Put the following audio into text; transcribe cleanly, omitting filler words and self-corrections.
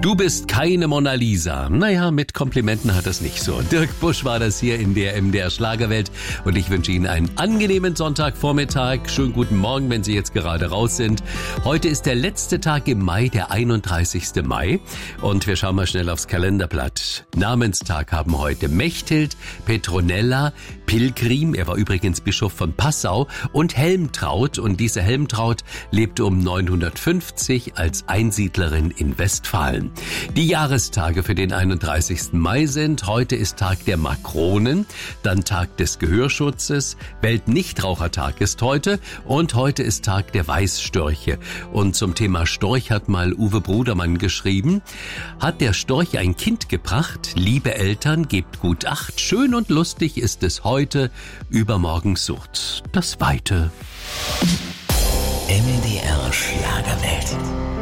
Du bist keine Mona Lisa. Naja, mit Komplimenten hat es nicht so. Dirk Busch war das hier in der MDR Schlagerwelt und ich wünsche Ihnen einen angenehmen Sonntagvormittag. Schönen guten Morgen, wenn Sie jetzt gerade raus sind. Heute ist der letzte Tag im Mai, der 31. Mai und wir schauen mal schnell aufs Kalenderblatt. Namenstag haben heute Mechthild, Petronella, Pilgrim, er war übrigens Bischof von Passau, und Helmtraut. Und diese Helmtraut lebte um 950 als Einsiedlerin in Westfalen. Die Jahrestage für den 31. Mai sind: heute ist Tag der Makronen, dann Tag des Gehörschutzes, Weltnichtrauchertag ist heute und heute ist Tag der Weißstörche. Und zum Thema Storch hat mal Uwe Brudermann geschrieben: hat der Storch ein Kind gebracht? Liebe Eltern, gebt gut Acht, schön und lustig ist es heute, übermorgen sucht das Weite. MDR Schlagerwelt.